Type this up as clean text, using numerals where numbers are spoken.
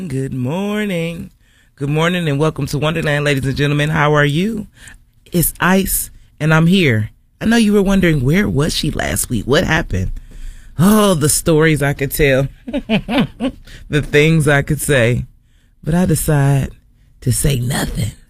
Good morning. Good morning and welcome to Wonderland, ladies and gentlemen. How are you? It's Ice and I'm here. I know you were wondering, where was she last week? What happened? Oh, the stories I could tell. The things I could say. But I decide to say nothing.